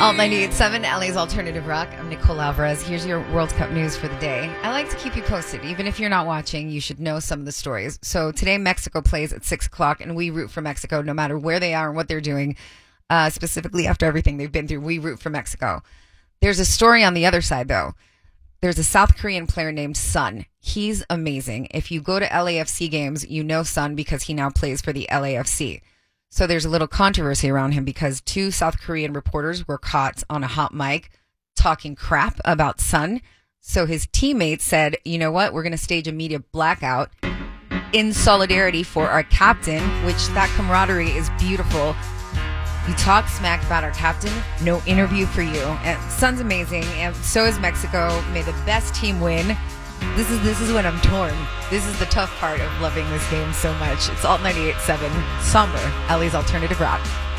Alt 98.7, LA's Alternative Rock. I'm Nicole Alvarez. Here's your World Cup news for the day. I like to keep you posted. Even if you're not watching, you should know some of the stories. So today, Mexico plays at 6 o'clock, and we root for Mexico no matter where they are and what they're doing. Specifically, after everything they've been through, we root for Mexico. There's a story on the other side, though. There's a South Korean player named Son. He's amazing. If you go to LAFC games, you know Son because he now plays for the LAFC. So there's a little controversy around him because 2 South Korean reporters were caught on a hot mic talking crap about Son. So his teammates said, you know what, we're going to stage a media blackout in solidarity for our captain, which that camaraderie is beautiful. You talk smack about our captain, no interview for you. And Son's amazing, and so is Mexico. May the best team win. This is when I'm torn. This is the tough part of loving this game so much. It's Alt 98.7, Somber, LA's Alternative Rock.